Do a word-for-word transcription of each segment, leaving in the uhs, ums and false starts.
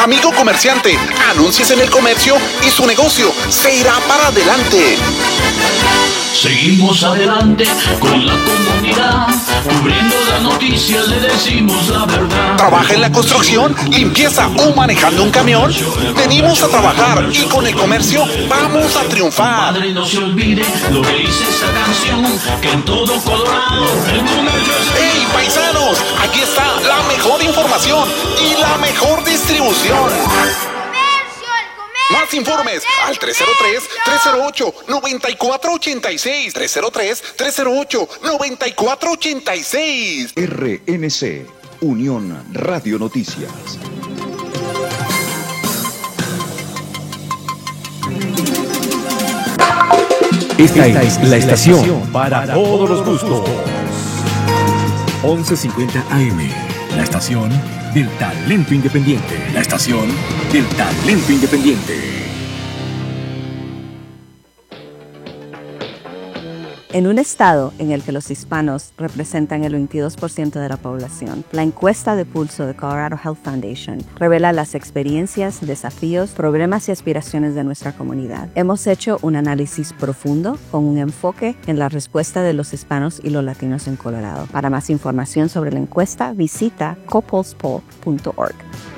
Amigo comerciante, anuncies en el comercio y su negocio se irá para adelante. Seguimos adelante con la comunidad, cubriendo las noticias, le decimos la verdad. ¿Trabaja en la construcción, limpieza o manejando un camión? Venimos a trabajar y con el comercio vamos a triunfar. Padre, no se olvide lo que dice esta canción, que en todo Colorado el comercio es... ¡Hey, paisanos! Aquí está la mejor información y la mejor distribución. Más informes al tres cero tres, tres cero ocho, nueve cuatro ocho seis. tres cero tres, tres cero ocho, nueve cuatro ocho seis. R N C, Unión Radio Noticias. Esta es la estación para todos los gustos. once cincuenta A M, la estación del talento independiente. La estación del talento independiente. En un estado en el que los hispanos representan el veintidós por ciento de la población, la encuesta de pulso de Colorado Health Foundation revela las experiencias, desafíos, problemas y aspiraciones de nuestra comunidad. Hemos hecho un análisis profundo con un enfoque en la respuesta de los hispanos y los latinos en Colorado. Para más información sobre la encuesta, visita copulse poll punto org.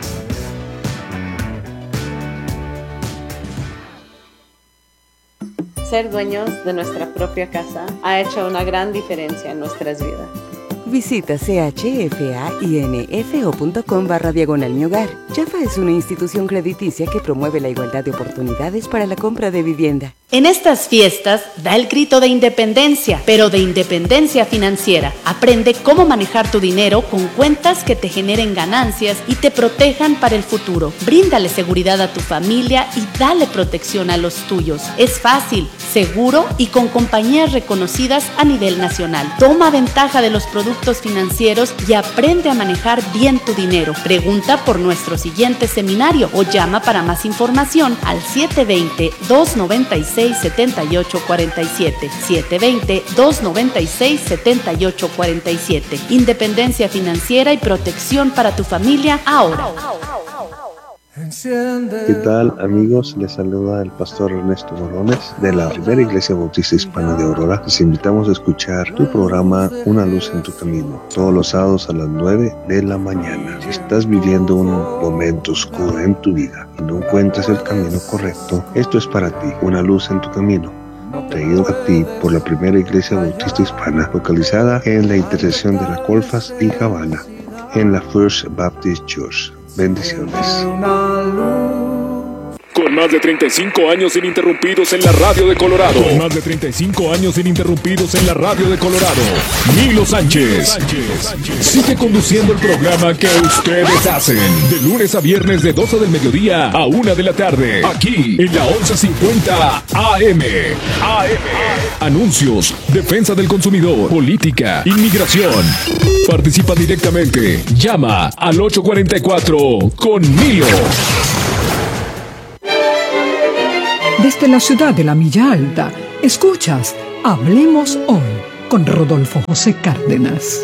Ser dueños de nuestra propia casa ha hecho una gran diferencia en nuestras vidas. Visita chfainfo.com barra diagonal mi hogar. Chafa es una institución crediticia que promueve la igualdad de oportunidades para la compra de vivienda. En estas fiestas, da el grito de independencia, pero de independencia financiera. Aprende cómo manejar tu dinero con cuentas que te generen ganancias y te protejan para el futuro. Bríndale seguridad a tu familia y dale protección a los tuyos. Es fácil, seguro y con compañías reconocidas a nivel nacional. Toma ventaja de los productos financieros y aprende a manejar bien tu dinero. Pregunta por nuestro siguiente seminario o llama para más información al siete dos cero, dos nueve seis, siete ocho cuatro siete. siete dos cero, dos nueve seis, siete ocho cuatro siete. Independencia financiera y protección para tu familia ahora. ¿Qué tal, amigos? Les saluda el pastor Ernesto Morones de la Primera Iglesia Bautista Hispana de Aurora. Les invitamos a escuchar tu programa Una Luz en tu Camino, todos los sábados a las nueve de la mañana. Si estás viviendo un momento oscuro en tu vida y no encuentras el camino correcto, esto es para ti, Una Luz en tu Camino, traído a ti por la Primera Iglesia Bautista Hispana, localizada en la intersección de la Colfax y Havana, en la First Baptist Church. Bendiciones. Con más de treinta y cinco años ininterrumpidos en la radio de Colorado. Con más de treinta y cinco años ininterrumpidos en la radio de Colorado. Milo Sánchez. Sigue conduciendo el programa que ustedes hacen. De lunes a viernes de doce del mediodía a una de la tarde. Aquí en la once cincuenta A M. A M. Anuncios, defensa del consumidor, política, inmigración. Participa directamente. Llama al ocho cuatro cuatro con Milo. Desde la ciudad de la Milla Alta, escuchas Hablemos Hoy con Rodolfo José Cárdenas.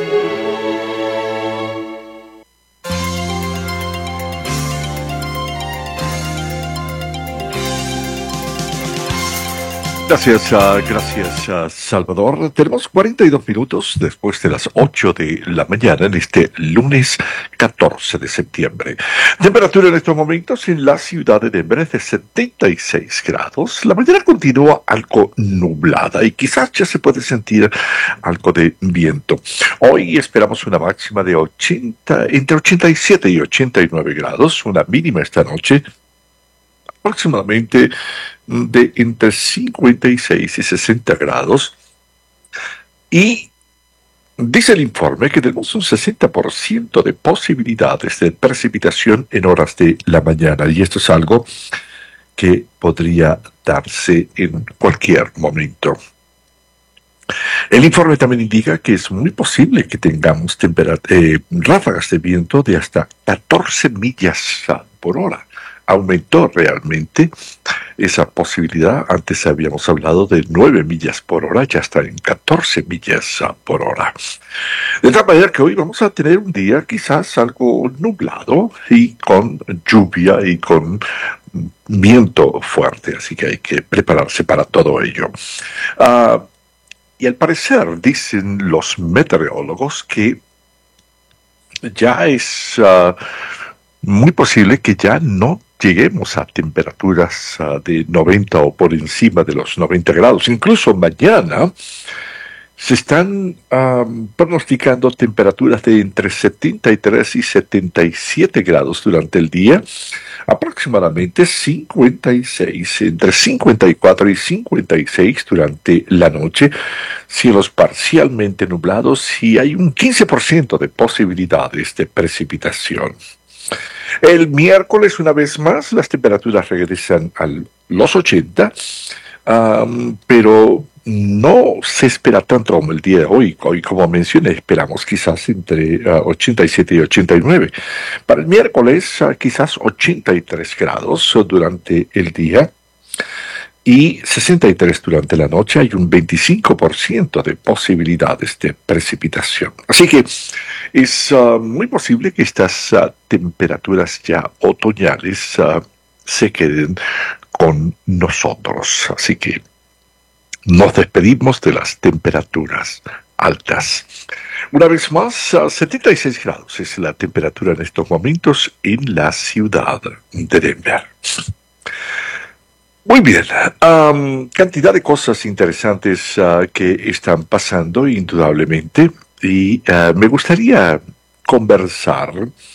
Gracias, uh, gracias uh, Salvador. Tenemos cuarenta y dos minutos después de las ocho de la mañana en este lunes catorce de septiembre. Temperatura en estos momentos en la ciudad de Denver es de setenta y seis grados. La mañana continúa algo nublada y quizás ya se puede sentir algo de viento. Hoy esperamos una máxima de ochenta, entre ochenta y siete y ochenta y nueve grados, una mínima esta noche aproximadamente de entre cincuenta y seis y sesenta grados, y dice el informe que tenemos un sesenta por ciento de posibilidades de precipitación en horas de la mañana, y esto es algo que podría darse en cualquier momento. El informe también indica que es muy posible que tengamos eh, ráfagas de viento de hasta catorce millas por hora. Aumentó realmente esa posibilidad. Antes habíamos hablado de nueve millas por hora, ya está en catorce millas por hora. De tal manera que hoy vamos a tener un día quizás algo nublado y con lluvia y con viento fuerte, así que hay que prepararse para todo ello. Uh, y al parecer dicen los meteorólogos que ya es uh, muy posible que ya no lleguemos a temperaturas uh, de noventa o por encima de los noventa grados. Incluso mañana se están um, pronosticando temperaturas de entre setenta y tres y setenta y siete grados durante el día, aproximadamente cincuenta y seis, entre cincuenta y cuatro y cincuenta y seis durante la noche, cielos parcialmente nublados y hay un quince por ciento de posibilidades de precipitación. El miércoles, una vez más, las temperaturas regresan a los ochenta, um, pero no se espera tanto como el día de hoy. Hoy, como mencioné, esperamos quizás entre uh, ochenta y siete y ochenta y nueve. Para el miércoles, uh, quizás ochenta y tres grados uh, durante el día y sesenta y tres durante la noche. Hay un veinticinco por ciento de posibilidades de precipitación. Así que es uh, muy posible que estas uh, temperaturas ya otoñales uh, se queden con nosotros. Así que nos despedimos de las temperaturas altas. Una vez más, a setenta y seis grados es la temperatura en estos momentos en la ciudad de Denver. Muy bien, um, cantidad de cosas interesantes uh, que están pasando, indudablemente, y uh, me gustaría conversar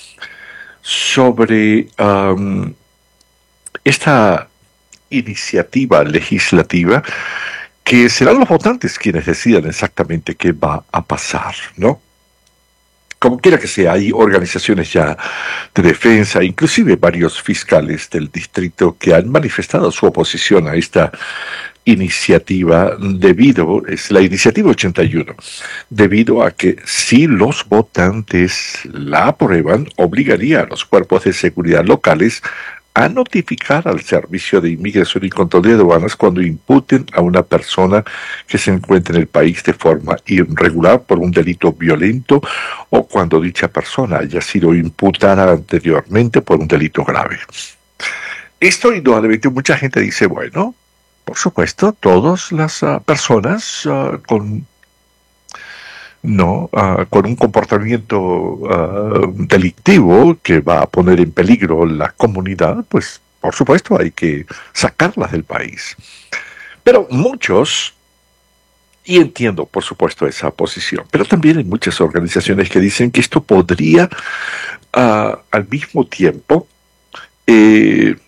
sobre um, esta iniciativa legislativa que serán los votantes quienes decidan exactamente qué va a pasar, ¿no? Como quiera que sea, hay organizaciones ya de defensa, inclusive varios fiscales del distrito que han manifestado su oposición a esta iniciativa debido, es la iniciativa ochenta y uno, debido a que si los votantes la aprueban, obligaría a los cuerpos de seguridad locales a notificar al Servicio de Inmigración y Control de Aduanas cuando imputen a una persona que se encuentra en el país de forma irregular por un delito violento o cuando dicha persona haya sido imputada anteriormente por un delito grave. Esto indudablemente mucha gente dice, bueno, por supuesto, todas las uh, personas uh, con no uh, con un comportamiento uh, delictivo que va a poner en peligro la comunidad, pues por supuesto hay que sacarlas del país. Pero muchos, y entiendo por supuesto esa posición, pero también hay muchas organizaciones que dicen que esto podría uh, al mismo tiempo eh,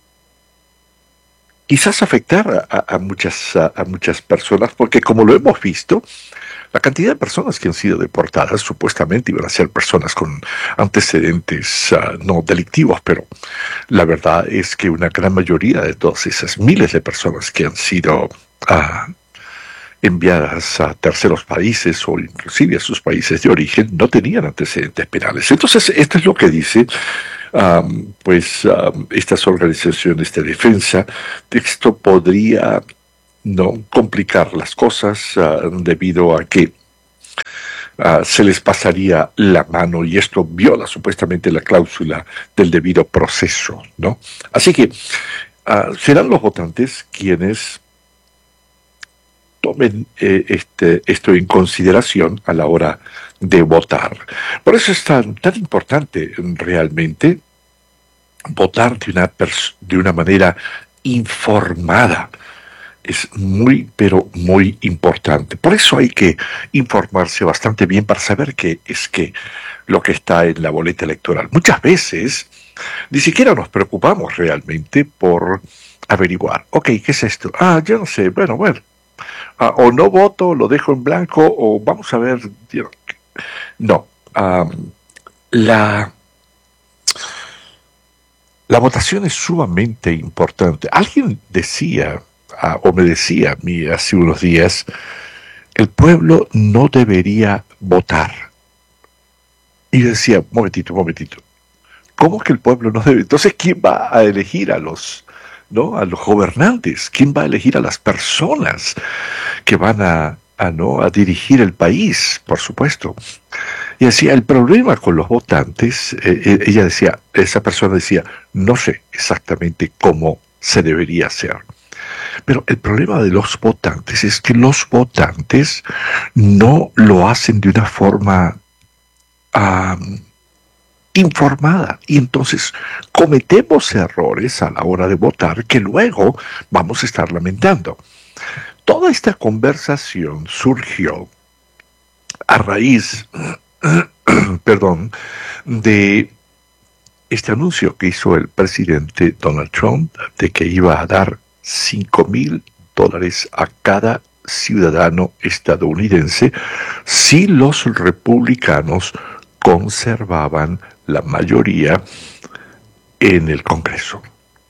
quizás afectar a, a, muchas, a, a muchas personas, porque como lo hemos visto, la cantidad de personas que han sido deportadas supuestamente iban a ser personas con antecedentes uh, no delictivos, pero la verdad es que una gran mayoría de todas esas miles de personas que han sido uh, enviadas a terceros países o inclusive a sus países de origen no tenían antecedentes penales. Entonces, esto es lo que dice um, pues um, estas organizaciones de defensa. Esto podría no complicar las cosas uh, debido a que uh, se les pasaría la mano y esto viola supuestamente la cláusula del debido proceso, ¿no? Así que uh, serán los votantes quienes tomen eh, este, esto en consideración a la hora de votar. Por eso es tan, tan importante realmente votar de una, de una manera informada. Es muy, pero muy importante. Por eso hay que informarse bastante bien para saber qué es que lo que está en la boleta electoral. Muchas veces ni siquiera nos preocupamos realmente por averiguar. Ok, ¿qué es esto? Ah, yo no sé. Bueno, bueno. Ah, o no voto, lo dejo en blanco, o vamos a ver. No. Um, la... La votación es sumamente importante. Alguien decía... Ah, o me decía a mí hace unos días, el pueblo no debería votar. Y decía, momentito, momentito, ¿cómo que el pueblo no debe? Entonces, ¿quién va a elegir a los ¿no? A los gobernantes. ¿Quién va a elegir a las personas que van a, a, ¿no? a dirigir el país? Por supuesto. Y decía, el problema con los votantes, eh, ella decía, esa persona decía, no sé exactamente cómo se debería hacer. Pero el problema de los votantes es que los votantes no lo hacen de una forma um, informada, y entonces cometemos errores a la hora de votar que luego vamos a estar lamentando. Toda esta conversación surgió a raíz, perdón, de este anuncio que hizo el presidente Donald Trump de que iba a dar cinco mil dólares a cada ciudadano estadounidense si los republicanos conservaban la mayoría en el Congreso.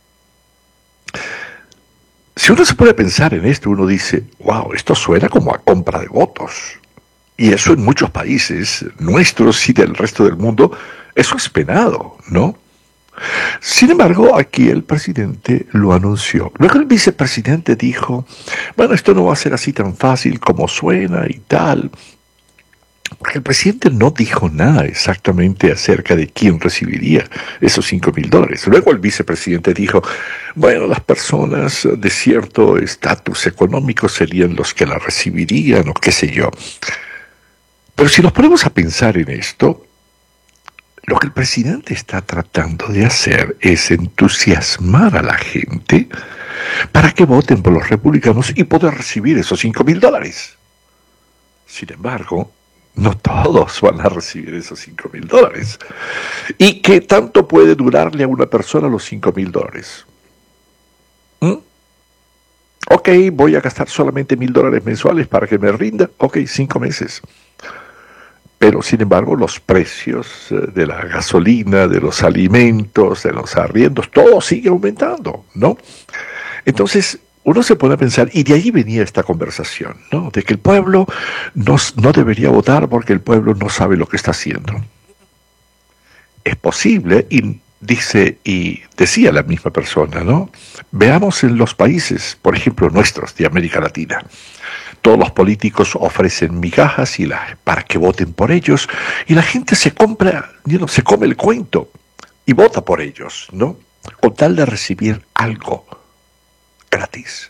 Si uno se puede pensar en esto, uno dice, wow, esto suena como a compra de votos. Y eso en muchos países nuestros y del resto del mundo, eso es penado, ¿no? Sin embargo, aquí el presidente lo anunció. Luego el vicepresidente dijo, bueno, esto no va a ser así tan fácil como suena y tal. Porque el presidente no dijo nada exactamente acerca de quién recibiría esos cinco mil dólares. Luego el vicepresidente dijo, bueno, las personas de cierto estatus económico serían los que la recibirían o qué sé yo. Pero si nos ponemos a pensar en esto, lo que el presidente está tratando de hacer es entusiasmar a la gente para que voten por los republicanos y poder recibir esos cinco mil dólares. Sin embargo, no todos van a recibir esos cinco mil dólares. ¿Y qué tanto puede durarle a una persona los cinco mil dólares? ¿Mm? Ok, voy a gastar solamente mil dólares mensuales para que me rinda. Ok, cinco meses. Pero sin embargo los precios de la gasolina, de los alimentos, de los arriendos, todo sigue aumentando, ¿no? Entonces uno se pone a pensar, y de ahí venía esta conversación, ¿no? De que el pueblo no, no debería votar porque el pueblo no sabe lo que está haciendo. Es posible, y dice, y decía la misma persona, ¿no? Veamos en los países, por ejemplo, nuestros, de América Latina. Todos los políticos ofrecen migajas y la, para que voten por ellos, y la gente se compra, you know, se come el cuento y vota por ellos, ¿no? Con tal de recibir algo gratis.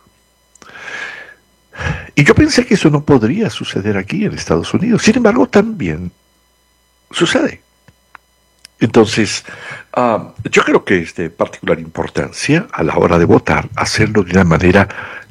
Y yo pensé que eso no podría suceder aquí en Estados Unidos. Sin embargo, también sucede. Entonces, uh, yo creo que es de particular importancia a la hora de votar hacerlo de una manera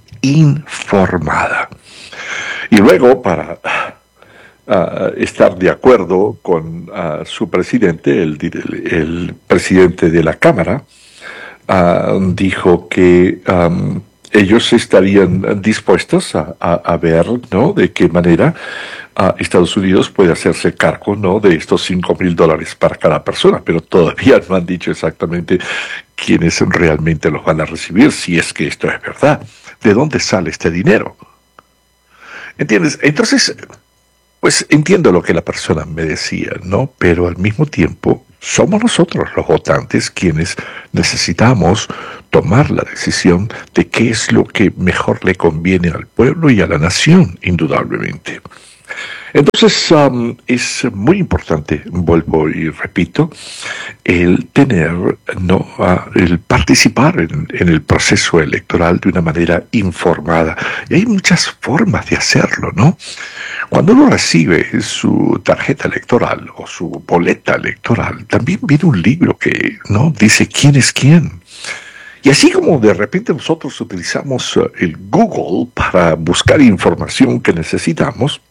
informada. Y luego, para uh, estar de acuerdo con uh, su presidente, el, el, el presidente de la Cámara, uh, dijo que um, ellos estarían dispuestos a, a, a ver, ¿no?, de qué manera uh, Estados Unidos puede hacerse cargo, ¿no?, de estos cinco mil dólares para cada persona, pero todavía no han dicho exactamente quiénes realmente los van a recibir, si es que esto es verdad. ¿De dónde sale este dinero? ¿Entiendes? Entonces, pues entiendo lo que la persona me decía, ¿no? Pero al mismo tiempo, somos nosotros los votantes quienes necesitamos tomar la decisión de qué es lo que mejor le conviene al pueblo y a la nación, indudablemente. Entonces, um, es muy importante, vuelvo y repito, el tener, no, uh, el participar en, en el proceso electoral de una manera informada. Y hay muchas formas de hacerlo, ¿no? Cuando uno recibe su tarjeta electoral o su boleta electoral, también viene un libro que, ¿no?, dice quién es quién. Y así como de repente nosotros utilizamos uh, el Google para buscar información que necesitamos,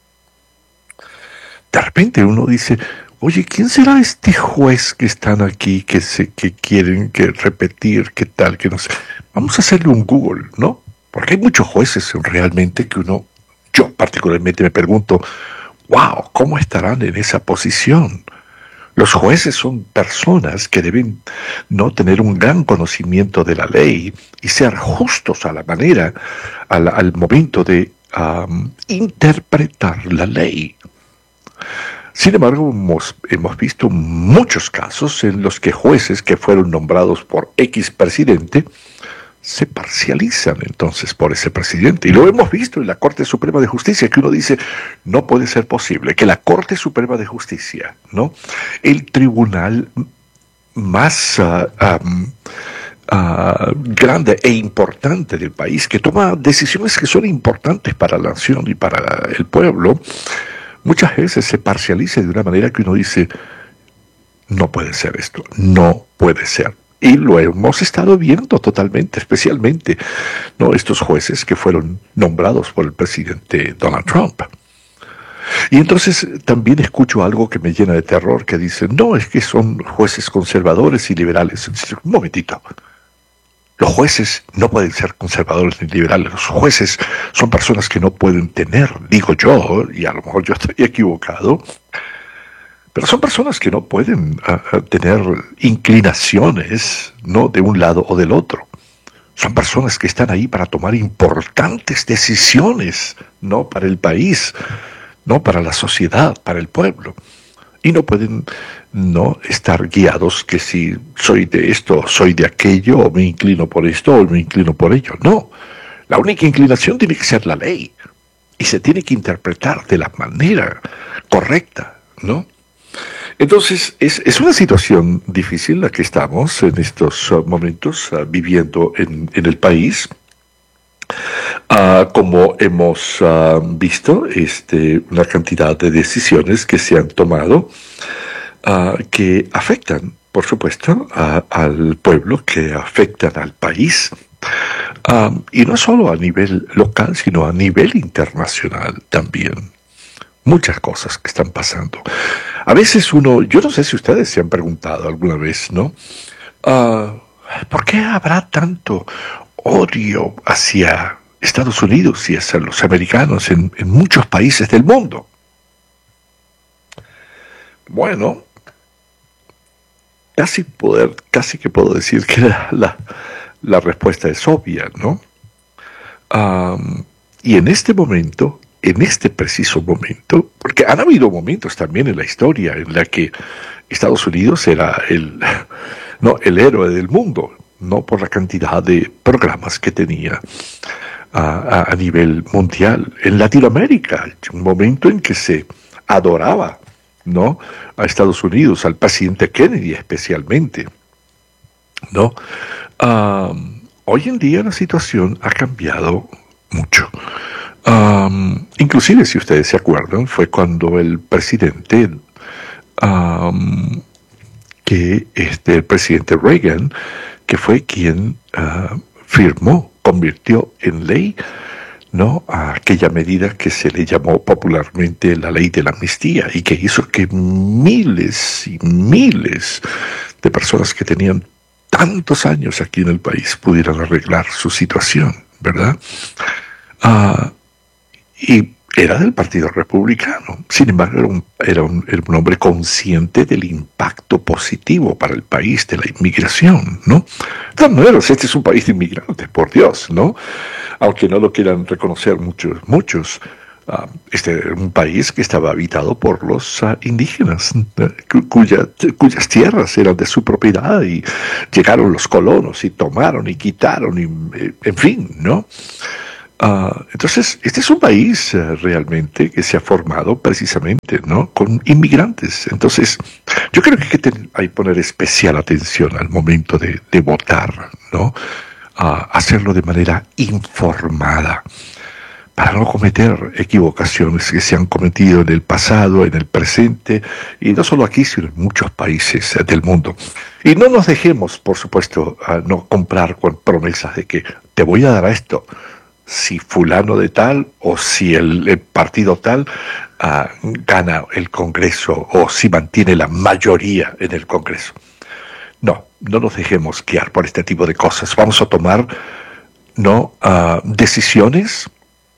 de repente uno dice, oye, ¿quién será este juez que están aquí, que se, que quieren que repetir, qué tal, que no sé? Vamos a hacerle un Google, ¿no? Porque hay muchos jueces realmente que uno, yo particularmente me pregunto, wow, ¿cómo estarán en esa posición? Los jueces son personas que deben no tener un gran conocimiento de la ley y ser justos a la manera, al, al momento de um, interpretar la ley. Sin embargo, hemos, hemos visto muchos casos en los que jueces que fueron nombrados por X presidente se parcializan entonces por ese presidente. Y lo hemos visto en la Corte Suprema de Justicia, que uno dice, no puede ser posible que la Corte Suprema de Justicia, ¿no?, el tribunal más uh, um, uh, grande e importante del país, que toma decisiones que son importantes para la nación y para el pueblo, muchas veces se parcializa de una manera que uno dice, no puede ser esto, no puede ser. Y lo hemos estado viendo totalmente, especialmente, ¿no?, estos jueces que fueron nombrados por el presidente Donald Trump. Y entonces también escucho algo que me llena de terror, que dicen, no, es que son jueces conservadores y liberales. Un momentito. Los jueces no pueden ser conservadores ni liberales. Los jueces son personas que no pueden tener, digo yo, y a lo mejor yo estoy equivocado, pero son personas que no pueden uh, tener inclinaciones, ¿no?, de un lado o del otro. Son personas que están ahí para tomar importantes decisiones, ¿no?, para el país, no para la sociedad, para el pueblo. Y no pueden no estar guiados que si soy de esto, soy de aquello, o me inclino por esto, o me inclino por ello. No, la única inclinación tiene que ser la ley, y se tiene que interpretar de la manera correcta, ¿no? Entonces, es, es una situación difícil la que estamos en estos uh, momentos uh, viviendo en, en el país. Uh, como hemos uh, visto, este, una cantidad de decisiones que se han tomado uh, que afectan, por supuesto, uh, al pueblo, que afectan al país, uh, y no solo a nivel local, sino a nivel internacional también. Muchas cosas que están pasando. A veces uno, yo no sé si ustedes se han preguntado alguna vez, ¿no? Uh, ¿Por qué habrá tanto odio hacia Estados Unidos y hacia los americanos en, en muchos países del mundo? Bueno, casi poder, casi que puedo decir que la, la, la respuesta es obvia, ¿no? Um, y en este momento, en este preciso momento, porque han habido momentos también en la historia en la que Estados Unidos era el, no, el héroe del mundo, no por la cantidad de programas que tenía a, a, a nivel mundial. En Latinoamérica, un momento en que se adoraba, ¿no?, a Estados Unidos, al presidente Kennedy especialmente, ¿no? Um, hoy en día la situación ha cambiado mucho. Um, inclusive, si ustedes se acuerdan, fue cuando el presidente, um, que este, el presidente Reagan, que fue quien uh, firmó, convirtió en ley, ¿no?, a aquella medida que se le llamó popularmente la ley de la amnistía, y que hizo que miles y miles de personas que tenían tantos años aquí en el país pudieran arreglar su situación, ¿verdad? Uh, y era del Partido Republicano. Sin embargo, era un, era, un, era un hombre consciente del impacto positivo para el país de la inmigración, ¿no? De todas maneras, este es un país de inmigrantes, por Dios, ¿no? Aunque no lo quieran reconocer muchos, muchos. Uh, este era un país que estaba habitado por los uh, indígenas, uh, cuya, cuyas tierras eran de su propiedad, y llegaron los colonos y tomaron y quitaron, y, en fin, ¿no? Uh, entonces, este es un país uh, realmente que se ha formado precisamente, ¿no?, con inmigrantes. Entonces, yo creo que hay que ten, hay poner especial atención al momento de, de votar, ¿no? Uh, hacerlo de manera informada, para no cometer equivocaciones que se han cometido en el pasado, en el presente, y no solo aquí, sino en muchos países uh, del mundo. Y no nos dejemos, por supuesto, uh, no comprar con promesas de que te voy a dar a esto si fulano de tal, o si el, el partido tal uh, gana el Congreso, o si mantiene la mayoría en el Congreso. No, no nos dejemos guiar por este tipo de cosas. Vamos a tomar, no, uh, decisiones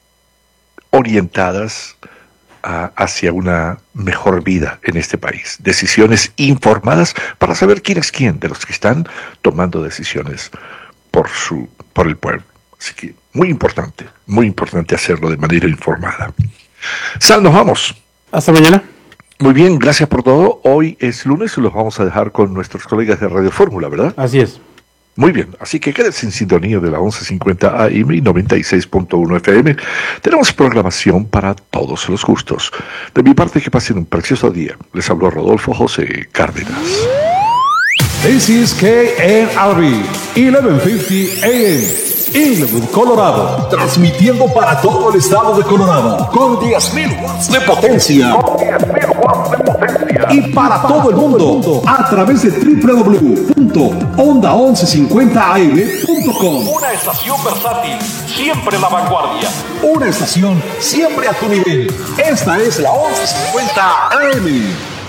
orientadas uh, hacia una mejor vida en este país. Decisiones informadas para saber quién es quién de los que están tomando decisiones por su, por el pueblo. Así que muy importante, muy importante hacerlo de manera informada. Sal, nos vamos. Hasta mañana. Muy bien, gracias por todo. Hoy es lunes y los vamos a dejar con nuestros colegas de Radio Fórmula, ¿verdad? Así es. Muy bien, así que quédese en sintonía de la once cincuenta A M y noventa y seis punto uno F M. Tenemos programación para todos los gustos. De mi parte, que pasen un precioso día. Les habló Rodolfo José Cárdenas. This is K N R B, eleven fifty A M, Inglewood, Colorado, transmitiendo para todo el estado de Colorado, con diez mil watts de potencia. Con diez mil watts de potencia. Y para todo el mundo, a través de doble u doble u doble u punto onda once cincuenta a m punto com. Una estación versátil, siempre la vanguardia. Una estación siempre a tu nivel. Esta es la once cincuenta A M.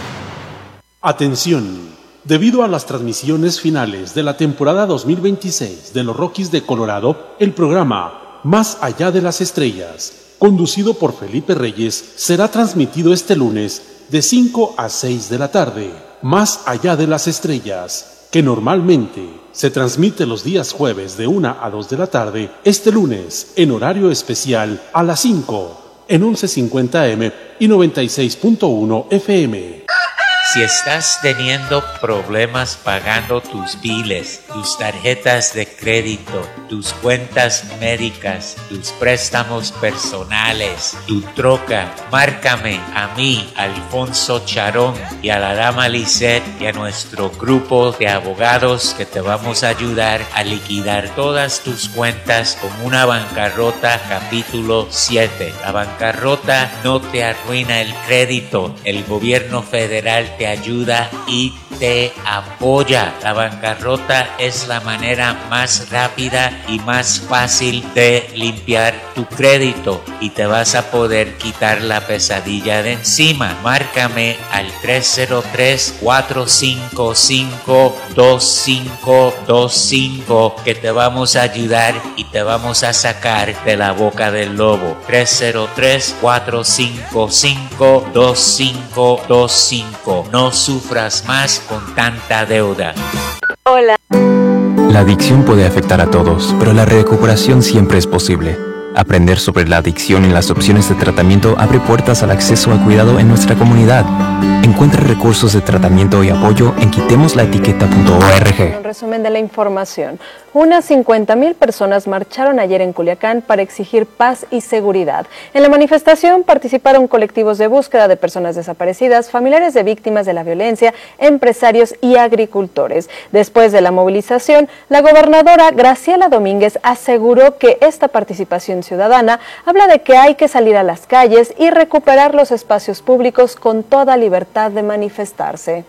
Atención. Debido a las transmisiones finales de la temporada dos mil veintiséis de los Rockies de Colorado, el programa Más Allá de las Estrellas, conducido por Felipe Reyes, será transmitido este lunes de cinco a seis de la tarde. Más Allá de las Estrellas, que normalmente se transmite los días jueves de una a dos de la tarde, este lunes en horario especial a las cinco en once cincuenta A M y noventa y seis punto uno F M. Si estás teniendo problemas pagando tus biles, tus tarjetas de crédito, tus cuentas médicas, tus préstamos personales, tu troca, márcame a mí, Alfonso Charón, y a la dama Lisette y a nuestro grupo de abogados que te vamos a ayudar a liquidar todas tus cuentas con una bancarrota capítulo siete. La bancarrota no te arruina el crédito. El gobierno federal te ayuda y te apoya. La bancarrota es la manera más rápida y más fácil de limpiar tu crédito y te vas a poder quitar la pesadilla de encima. Márcame al tres cero tres, cuatro cinco cinco, dos cinco dos cinco que te vamos a ayudar y te vamos a sacar de la boca del lobo. tres cero tres, cuatro cinco cinco, dos cinco dos cinco. No sufras más con tanta deuda. Hola. La adicción puede afectar a todos, pero la recuperación siempre es posible. Aprender sobre la adicción y las opciones de tratamiento abre puertas al acceso al cuidado en nuestra comunidad. Encuentra recursos de tratamiento y apoyo en quitemos la etiqueta punto org. Un resumen de la información. Unas cincuenta mil personas marcharon ayer en Culiacán para exigir paz y seguridad. En la manifestación participaron colectivos de búsqueda de personas desaparecidas, familiares de víctimas de la violencia, empresarios y agricultores. Después de la movilización, la gobernadora Graciela Domínguez aseguró que esta participación ciudadana habla de que hay que salir a las calles y recuperar los espacios públicos con toda libertad de manifestarse.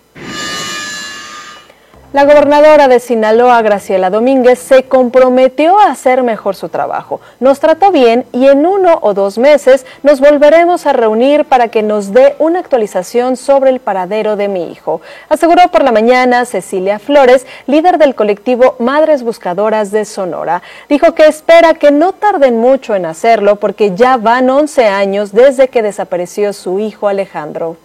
La gobernadora de Sinaloa, Graciela Domínguez, se comprometió a hacer mejor su trabajo. Nos trató bien y en uno o dos meses nos volveremos a reunir para que nos dé una actualización sobre el paradero de mi hijo, aseguró por la mañana Cecilia Flores, líder del colectivo Madres Buscadoras de Sonora. Dijo que espera que no tarden mucho en hacerlo porque ya van once años desde que desapareció su hijo Alejandro.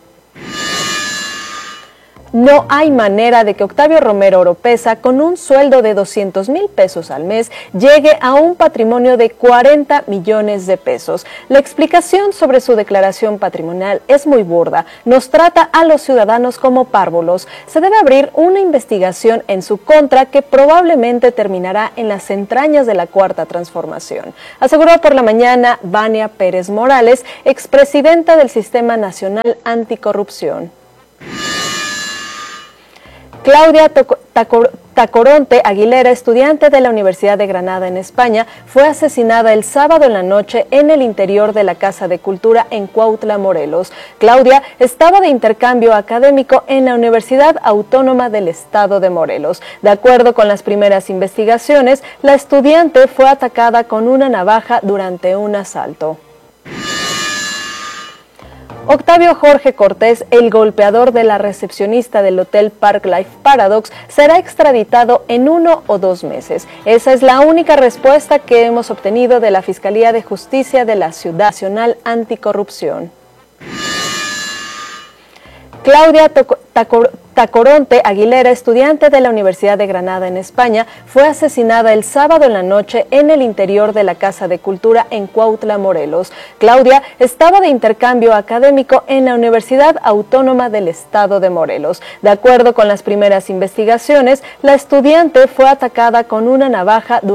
No hay manera de que Octavio Romero Oropeza, con un sueldo de doscientos mil pesos al mes, llegue a un patrimonio de cuarenta millones de pesos. La explicación sobre su declaración patrimonial es muy burda. Nos trata a los ciudadanos como párvulos. Se debe abrir una investigación en su contra que probablemente terminará en las entrañas de la Cuarta Transformación, aseguró por la mañana Vania Pérez Morales, expresidenta del Sistema Nacional Anticorrupción. Claudia Tacoronte Aguilera, estudiante de la Universidad de Granada en España, fue asesinada el sábado en la noche en el interior de la Casa de Cultura en Cuautla, Morelos. Claudia estaba de intercambio académico en la Universidad Autónoma del Estado de Morelos. De acuerdo con las primeras investigaciones, la estudiante fue atacada con una navaja durante un asalto. Octavio Jorge Cortés, el golpeador de la recepcionista del Hotel Park Life Paradox, será extraditado en uno o dos meses. Esa es la única respuesta que hemos obtenido de la Fiscalía de Justicia de la Ciudad Nacional Anticorrupción. Claudia Toco, Taco, Tacoronte Aguilera, estudiante de la Universidad de Granada en España, fue asesinada el sábado en la noche en el interior de la Casa de Cultura en Cuautla, Morelos. Claudia estaba de intercambio académico en la Universidad Autónoma del Estado de Morelos. De acuerdo con las primeras investigaciones, la estudiante fue atacada con una navaja durante